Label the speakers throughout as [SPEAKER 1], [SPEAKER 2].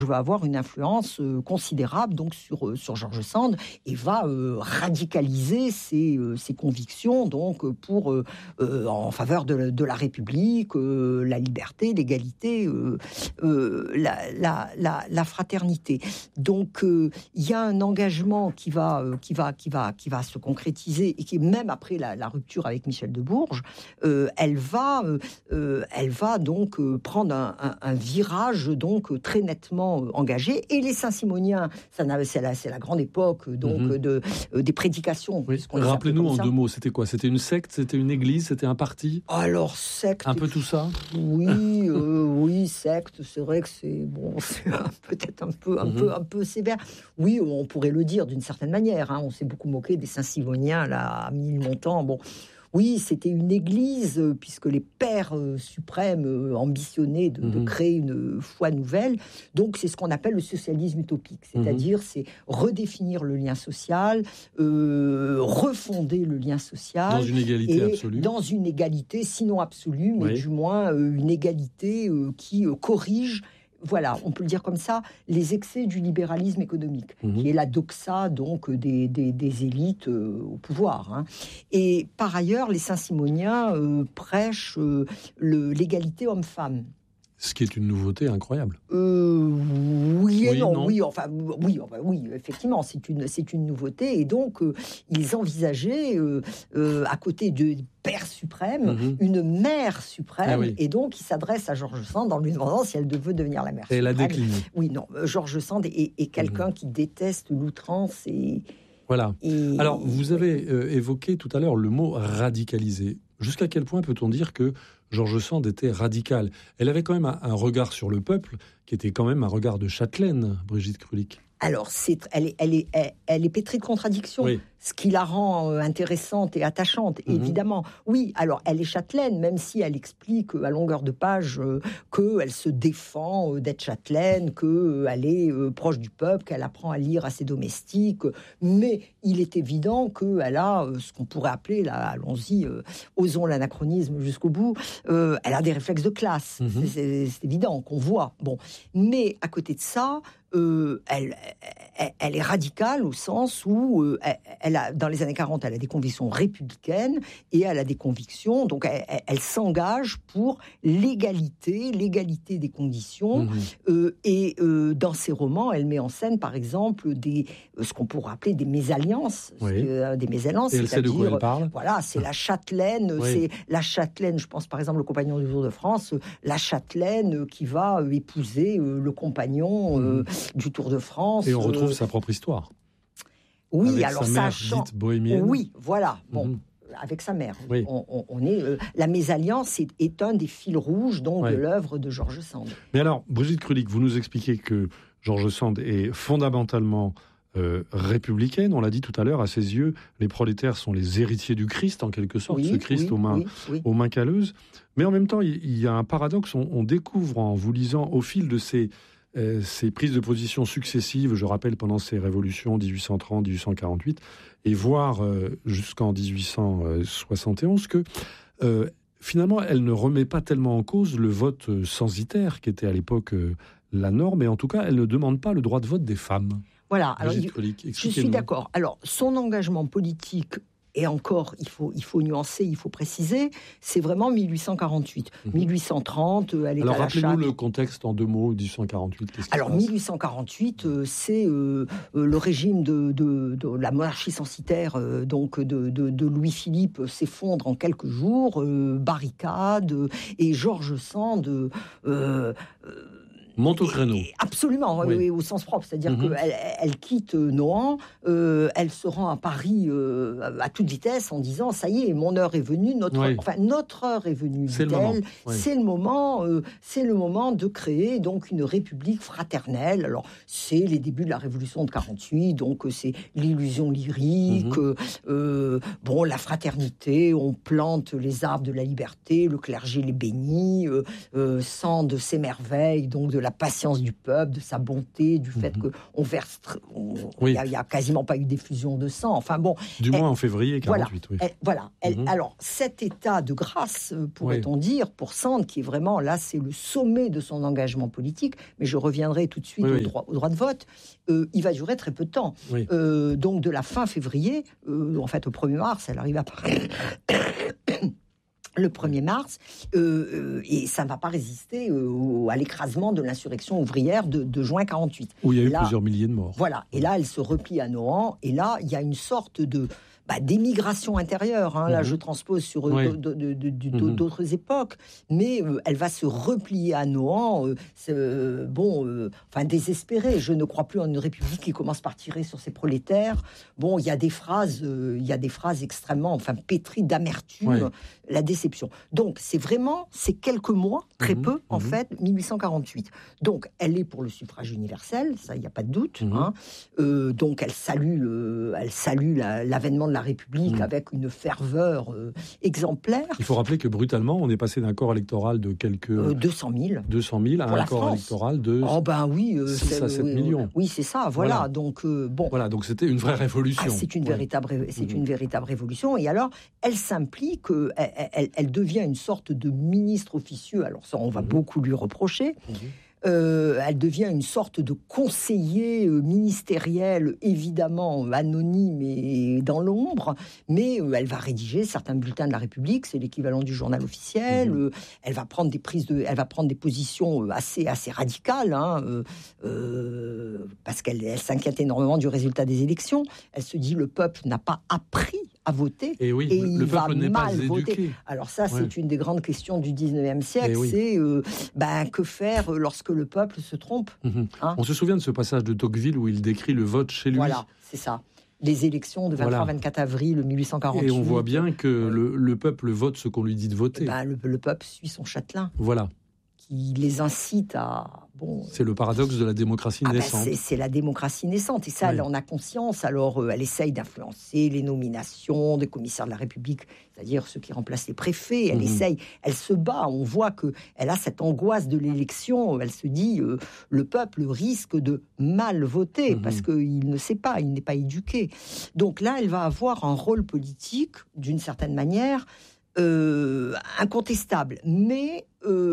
[SPEAKER 1] va avoir une influence considérable donc sur George Sand et va radicaliser ses convictions donc en faveur de la République, la liberté, l'égalité, la fraternité. Donc il y a un engagement qui va se concrétiser et qui, même après la rupture avec Michel de Bourges, elle va donc prendre un virage donc très nettement engagé. Et les Saint-Simoniens, c'est la grande époque donc des prédications.
[SPEAKER 2] Oui. Rappelez-nous en 2 mots, c'était quoi? C'était une secte, c'était une église, c'était un parti?
[SPEAKER 1] Alors secte,
[SPEAKER 2] un peu tout ça.
[SPEAKER 1] Oui, secte. C'est vrai que c'est peut-être un peu sévère. Oui, on pourrait le dire d'une certaine manière. On s'est beaucoup moqué des Saint-Simoniens là à Ménilmontant. Bon. Oui, c'était une église, puisque les pères suprêmes ambitionnaient de créer une foi nouvelle. Donc, c'est ce qu'on appelle le socialisme utopique. C'est-à-dire, c'est redéfinir le lien social, refonder le lien social.
[SPEAKER 2] Dans une égalité absolue.
[SPEAKER 1] Dans une égalité, sinon absolue, mais du moins une égalité qui corrige... Voilà, on peut le dire comme ça, les excès du libéralisme économique, qui est la doxa donc des élites au pouvoir. Et par ailleurs, les Saint-Simoniens prêchent l'égalité homme-femme.
[SPEAKER 2] Ce qui est une nouveauté incroyable.
[SPEAKER 1] Oui et non. Oui, effectivement, c'est une nouveauté. Et donc, ils envisageaient, à côté de Père suprême, une mère suprême. Et donc, ils s'adressent à George Sand en lui demandant si elle veut devenir la mère suprême.
[SPEAKER 2] Et elle a décliné.
[SPEAKER 1] Oui, non. George Sand est quelqu'un qui déteste l'outrance et...
[SPEAKER 2] Voilà. Alors, vous avez évoqué tout à l'heure le mot radicalisé. Jusqu'à quel point peut-on dire que George Sand était radicale? Elle avait quand même un regard sur le peuple qui était quand même un regard de châtelaine, Brigitte Krulik.
[SPEAKER 1] Alors, elle est pétrie de contradictions, ce qui la rend intéressante et attachante, évidemment. Oui, alors, elle est châtelaine, même si elle explique à longueur de page qu'elle se défend d'être châtelaine, qu'elle est proche du peuple, qu'elle apprend à lire à ses domestiques. Mais il est évident qu'elle a ce qu'on pourrait appeler, là, allons-y, osons l'anachronisme jusqu'au bout, elle a des réflexes de classe. C'est évident qu'on voit. Bon. Mais à côté de ça, elle est radicale au sens où dans les années 40, elle a des convictions républicaines et elle a des convictions, donc elle s'engage pour l'égalité des conditions. Et dans ses romans, elle met en scène, par exemple, ce qu'on pourrait appeler des mésalliances. Des mésalliances,
[SPEAKER 2] et elle sait de quoi elle parle.
[SPEAKER 1] Voilà, c'est la châtelaine. C'est la châtelaine, je pense par exemple au Compagnon du Tour de France, la châtelaine qui va épouser le compagnon du Tour de France.
[SPEAKER 2] Et on retrouve sa propre histoire.
[SPEAKER 1] Oui,
[SPEAKER 2] avec
[SPEAKER 1] alors
[SPEAKER 2] sa mère dite bohémienne.
[SPEAKER 1] Oui, voilà. Bon, avec sa mère. Oui. On est la mésalliance est un des fils rouges donc de l'œuvre de George Sand.
[SPEAKER 2] Mais alors, Brigitte Krulik, vous nous expliquez que George Sand est fondamentalement républicaine. On l'a dit tout à l'heure, à ses yeux, les prolétaires sont les héritiers du Christ, en quelque sorte, ce Christ aux mains calleuses. Mais en même temps, il y a un paradoxe. On découvre en vous lisant au fil de ces prises de position successives, je rappelle, pendant ces révolutions 1830, 1848, et voire jusqu'en 1871, que finalement, elle ne remet pas tellement en cause le vote censitaire, qui était à l'époque la norme, et en tout cas, elle ne demande pas le droit de vote des femmes.
[SPEAKER 1] Voilà, alors, je suis d'accord. Alors, son engagement politique... Et encore, il faut nuancer, il faut préciser, c'est vraiment 1848. 1830, elle est
[SPEAKER 2] alors,
[SPEAKER 1] à la
[SPEAKER 2] rappelez-nous
[SPEAKER 1] chape.
[SPEAKER 2] le contexte en 2 mots, 1848, qu'est-ce qui
[SPEAKER 1] Alors,
[SPEAKER 2] se passe
[SPEAKER 1] 1848, c'est le régime de la monarchie censitaire donc de Louis-Philippe s'effondre en quelques jours, barricades, et George Sand...
[SPEAKER 2] monte au créneau.
[SPEAKER 1] Absolument, oui, au sens propre. C'est-à-dire qu'elle quitte Nohant, elle se rend à Paris à toute vitesse en disant « ça y est, mon heure est venue, notre heure est venue ».
[SPEAKER 2] C'est le moment.
[SPEAKER 1] C'est le moment de créer donc une république fraternelle. Alors, c'est les débuts de la Révolution de 48, donc c'est l'illusion lyrique, la fraternité, on plante les arbres de la liberté, le clergé les bénit, Sand s'émerveille donc de la patience du peuple, de sa bonté, du fait qu'on verse... Il n'y a quasiment pas eu d'effusion de sang. Enfin bon...
[SPEAKER 2] Du moins en février 48,
[SPEAKER 1] Alors, cet état de grâce, pourrait-on dire, pour Sand, qui est vraiment, là, c'est le sommet de son engagement politique, mais je reviendrai tout de suite au droit de vote, il va durer très peu de temps. Donc, de la fin février, en fait, au 1er mars, elle arrive à Paris... le 1er mars, et ça ne va pas résister à l'écrasement de l'insurrection ouvrière de juin 48.
[SPEAKER 2] Où il y a eu plusieurs milliers de morts.
[SPEAKER 1] Voilà, et là, elle se replie à Nohant, et là, il y a une sorte d'émigration intérieure. Là, je transpose sur d'autres époques, mais elle va se replier à Nohant, désespérée. Je ne crois plus en une république qui commence par tirer sur ses prolétaires. Bon, il y a des phrases extrêmement, pétries d'amertume, la déception. Donc, c'est quelques mois, très peu, en fait, 1848. Donc, elle est pour le suffrage universel, ça, il n'y a pas de doute. Donc, elle salue l'avènement de la République avec une ferveur exemplaire.
[SPEAKER 2] Il faut rappeler que brutalement, on est passé d'un corps électoral de quelques...
[SPEAKER 1] 200 000
[SPEAKER 2] à un corps électoral de 6 à 7 millions.
[SPEAKER 1] Oui, c'est ça, voilà. Donc,
[SPEAKER 2] Voilà, donc c'était une vraie révolution.
[SPEAKER 1] C'est une véritable révolution. Et alors, elle s'implique, elle devient une sorte de ministre officieux. Alors ça, on va beaucoup lui reprocher. Elle devient une sorte de conseiller ministériel, évidemment anonyme et dans l'ombre, mais elle va rédiger certains bulletins de la République, c'est l'équivalent du journal officiel. Elle va prendre des positions assez radicales, parce qu'elle s'inquiète énormément du résultat des élections. Elle se dit le peuple n'a pas appris à voter,
[SPEAKER 2] et il va mal voter.
[SPEAKER 1] Alors ça, c'est une des grandes questions du 19e siècle, c'est que faire lorsque le peuple se trompe.
[SPEAKER 2] On se souvient de ce passage de Tocqueville où il décrit le vote chez lui.
[SPEAKER 1] Voilà, c'est ça. Les élections de 23-24 avril 1848.
[SPEAKER 2] Et on voit bien que le peuple vote ce qu'on lui dit de voter.
[SPEAKER 1] Le peuple suit son châtelain.
[SPEAKER 2] Voilà.
[SPEAKER 1] Qui les incite à...
[SPEAKER 2] C'est le paradoxe de la démocratie naissante.
[SPEAKER 1] C'est la démocratie naissante, et ça, elle en a conscience. Alors, elle essaye d'influencer les nominations des commissaires de la République, c'est-à-dire ceux qui remplacent les préfets. Elle essaye, elle se bat. On voit qu'elle a cette angoisse de l'élection. Elle se dit, le peuple risque de mal voter, parce qu'il ne sait pas, il n'est pas éduqué. Donc là, elle va avoir un rôle politique, d'une certaine manière, incontestable. Mais...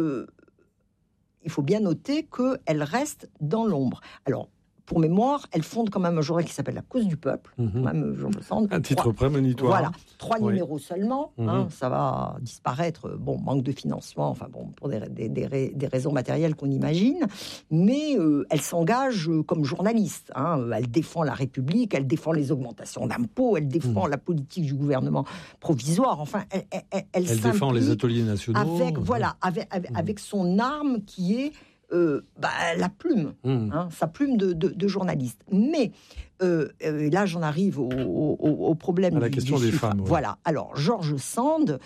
[SPEAKER 1] il faut bien noter qu'elle reste dans l'ombre. Alors, pour mémoire, elle fonde quand même un journal qui s'appelle La Cause du Peuple,
[SPEAKER 2] un titre prémonitoire.
[SPEAKER 1] Voilà, 3 numéros seulement, ça va disparaître, manque de financement, pour des raisons matérielles qu'on imagine, mais elle s'engage comme journaliste. Elle défend la République, elle défend les augmentations d'impôts, elle défend la politique du gouvernement provisoire. Enfin, elle
[SPEAKER 2] défend les ateliers nationaux.
[SPEAKER 1] Avec son arme qui est la plume, sa plume de journaliste. Mais là, j'en arrive au problème
[SPEAKER 2] à la question des femmes.
[SPEAKER 1] Voilà. Alors, George Sand,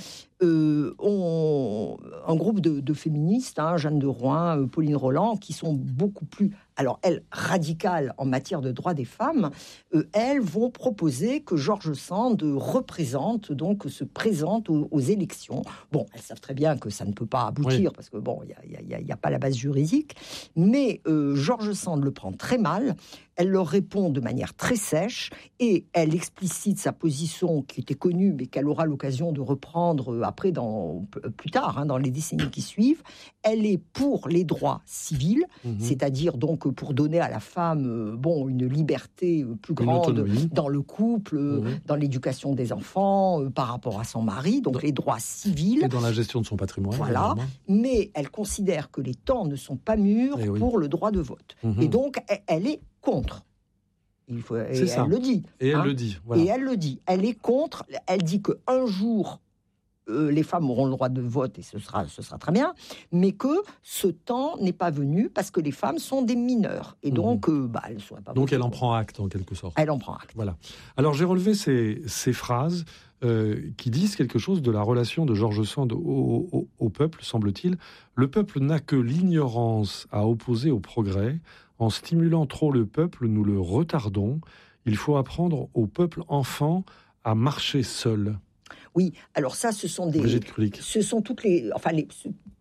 [SPEAKER 1] un groupe de féministes, Jeanne de Rouen, Pauline Roland, qui sont beaucoup plus, alors elles, radicales en matière de droits des femmes, elles vont proposer que George Sand représente, donc se présente aux élections. Bon, elles savent très bien que ça ne peut pas aboutir, parce que il n'y a pas la base juridique, mais George Sand le prend très mal. Elle leur répond de manière très sèche et elle explicite sa position qui était connue, mais qu'elle aura l'occasion de reprendre après, plus tard, dans les décennies qui suivent. Elle est pour les droits civils, c'est-à-dire donc pour donner à la femme une liberté plus grande dans le couple, dans l'éducation des enfants, par rapport à son mari, donc les droits civils.
[SPEAKER 2] Et dans la gestion de son patrimoine.
[SPEAKER 1] Voilà, mais elle considère que les temps ne sont pas mûrs pour le droit de vote. Et donc, elle est contre. Elle le dit.
[SPEAKER 2] Et elle le dit. Voilà.
[SPEAKER 1] Et elle le dit. Elle est contre. Elle dit qu'un jour, les femmes auront le droit de vote et ce sera très bien, mais que ce temps n'est pas venu parce que les femmes sont des mineurs. Et donc, elles ne sauraient pas.
[SPEAKER 2] Donc, elle en prend acte, en quelque sorte.
[SPEAKER 1] Elle en prend acte.
[SPEAKER 2] Voilà. Alors, j'ai relevé ces phrases qui disent quelque chose de la relation de George Sand au peuple, semble-t-il. Le peuple n'a que l'ignorance à opposer au progrès. En stimulant trop le peuple, nous le retardons. Il faut apprendre au peuple enfant à marcher seul.
[SPEAKER 1] Oui, alors ça, ce sont toutes les...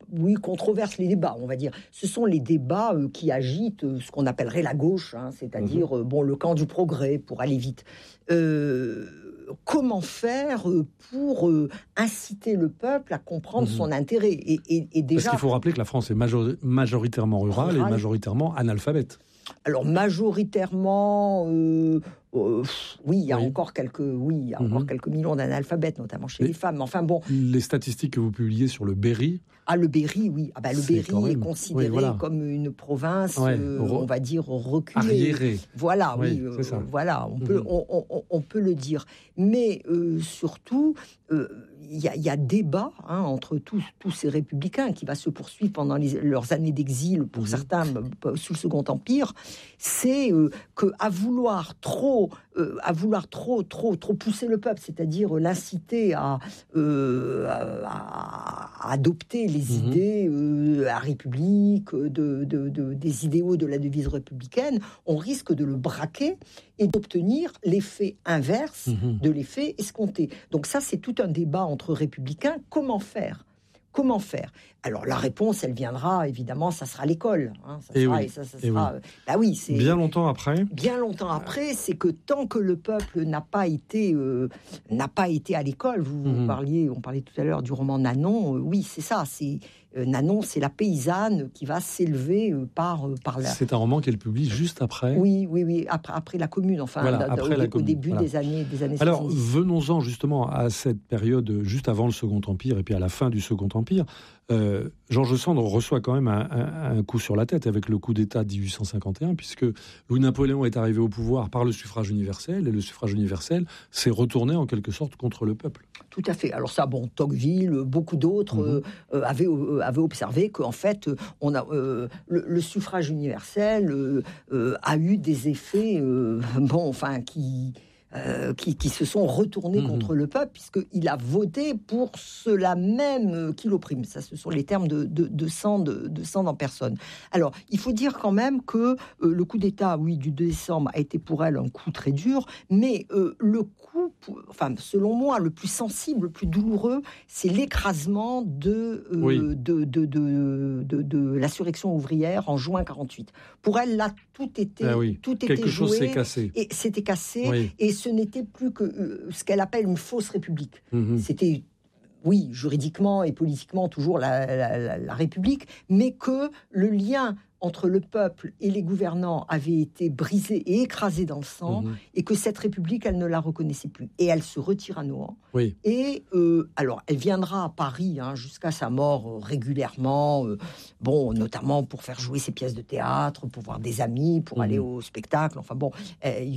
[SPEAKER 1] controverse, les débats, on va dire. Ce sont les débats qui agitent ce qu'on appellerait la gauche, c'est-à-dire le camp du progrès, pour aller vite. Comment faire pour inciter le peuple à comprendre son intérêt et déjà...
[SPEAKER 2] Parce qu'il faut rappeler que la France est majoritairement rurale et majoritairement analphabète.
[SPEAKER 1] Alors majoritairement, oui, il y a encore quelques millions d'analphabètes, notamment chez les femmes. Enfin bon.
[SPEAKER 2] Les statistiques que vous publiez sur le Berry.
[SPEAKER 1] Ah, le Berry, oui. Ah, le Berry est considéré comme une province, on va dire, reculée.
[SPEAKER 2] Arriérée.
[SPEAKER 1] Voilà, oui.
[SPEAKER 2] C'est ça.
[SPEAKER 1] Voilà, on peut le dire. Mais surtout, il y a débat entre tous ces républicains qui va se poursuivre pendant leurs années d'exil, pour certains sous le Second Empire. C'est qu'à vouloir trop pousser le peuple, c'est-à-dire l'inciter à adopter les idées à République, des idéaux de la devise républicaine, on risque de le braquer et d'obtenir l'effet inverse de l'effet escompté. Donc ça, c'est tout un débat entre républicains. Comment faire ? Alors la réponse, elle viendra évidemment, ça sera l'école. C'est
[SPEAKER 2] bien longtemps après.
[SPEAKER 1] Bien longtemps après, c'est que tant que le peuple n'a pas été à l'école. On parlait tout à l'heure du roman Nanon. Oui, c'est ça. Nanon, c'est la paysanne qui va s'élever par là.
[SPEAKER 2] C'est un roman qu'elle publie juste après.
[SPEAKER 1] Oui, après la Commune, au début des années 70.
[SPEAKER 2] Alors, venons-en justement à cette période juste avant le Second Empire et puis à la fin du Second Empire. George Sand reçoit quand même un coup sur la tête avec le coup d'État de 1851, puisque Louis-Napoléon est arrivé au pouvoir par le suffrage universel, et le suffrage universel s'est retourné en quelque sorte contre le peuple.
[SPEAKER 1] Tout à fait. Alors ça, Tocqueville, beaucoup d'autres avaient observé qu'en fait, le suffrage universel a eu des effets, qui se sont retournés contre le peuple, puisqu'il a voté pour cela même qu'il opprime. Ça, ce sont les termes de Sand en personne. Alors, il faut dire quand même que le coup d'État, du 2 décembre, a été pour elle un coup très dur, mais le coup, selon moi, le plus sensible, le plus douloureux, c'est l'écrasement de l'insurrection ouvrière en juin 48. Pour elle, là, tout était
[SPEAKER 2] quelque
[SPEAKER 1] joué.
[SPEAKER 2] Chose s'est cassé.
[SPEAKER 1] Et c'était cassé, et ce n'était plus que ce qu'elle appelle une fausse république. C'était, juridiquement et politiquement toujours la République, mais que le lien entre le peuple et les gouvernants avait été brisé et écrasé dans le sang, et que cette République, elle ne la reconnaissait plus. Et elle se retire à Nohant. Et alors, elle viendra à Paris jusqu'à sa mort régulièrement, notamment pour faire jouer ses pièces de théâtre, pour voir des amis, pour aller au spectacle. Elle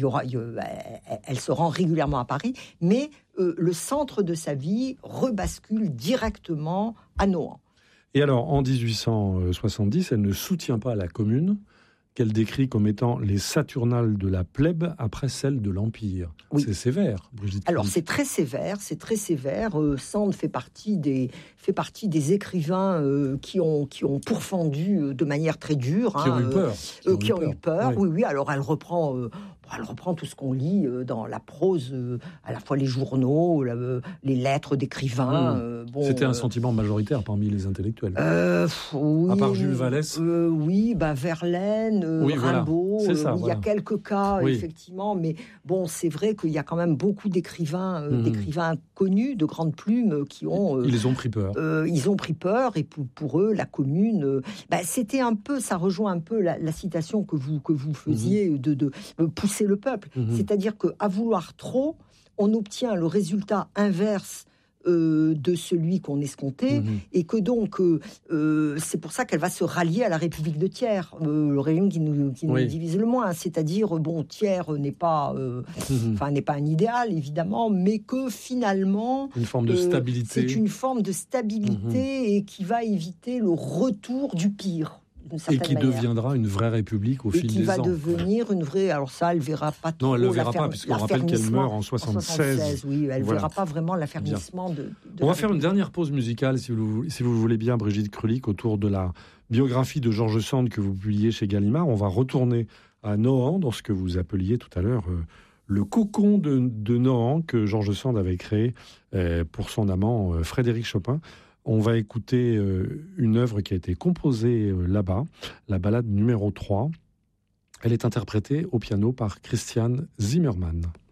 [SPEAKER 1] se rend régulièrement à Paris, mais le centre de sa vie rebascule directement à Nohant.
[SPEAKER 2] Et alors, en 1870, elle ne soutient pas la Commune, qu'elle décrit comme étant les Saturnales de la plèbe après celle de l'Empire. C'est sévère, Brigitte.
[SPEAKER 1] Alors, c'est très sévère. Sand fait partie des écrivains qui ont pourfendu de manière très dure.
[SPEAKER 2] Qui ont eu peur.
[SPEAKER 1] Oui. Alors, elle reprend tout ce qu'on lit dans la prose, à la fois les journaux, les lettres d'écrivains.
[SPEAKER 2] C'était un sentiment majoritaire parmi les intellectuels. À part Jules Vallès.
[SPEAKER 1] Verlaine, Rimbaud. Il y a quelques cas, effectivement, mais c'est vrai qu'il y a quand même beaucoup d'écrivains connus, de grandes plumes, qui ont...
[SPEAKER 2] Ils ont pris peur.
[SPEAKER 1] Ils ont pris peur, et pour eux, la Commune... c'était un peu, ça rejoint un peu la citation que vous faisiez de pousser le peuple. C'est-à-dire qu'à vouloir trop, on obtient le résultat inverse de celui qu'on escomptait, et que donc c'est pour ça qu'elle va se rallier à la République de Thiers, le régime qui nous divise le moins. C'est-à-dire, Thiers n'est pas un idéal, évidemment, mais que finalement...
[SPEAKER 2] Une forme de stabilité.
[SPEAKER 1] C'est une forme de stabilité et qui va éviter le retour du pire.
[SPEAKER 2] Et qui deviendra une vraie république au fil des ans. Et qui
[SPEAKER 1] va devenir une vraie... Alors ça, elle ne verra pas trop...
[SPEAKER 2] Non, elle ne le verra pas, puisqu'on rappelle qu'elle meurt en 76.
[SPEAKER 1] Oui, elle ne verra pas vraiment l'affermissement de
[SPEAKER 2] On va faire une dernière pause musicale, si vous voulez bien, Brigitte Krulik, autour de la biographie de George Sand que vous publiez chez Gallimard. On va retourner à Nohant, dans ce que vous appeliez tout à l'heure le cocon de Nohant que George Sand avait créé pour son amant Frédéric Chopin. On va écouter une œuvre qui a été composée là-bas, la ballade numéro 3. Elle est interprétée au piano par Christian Zimmermann.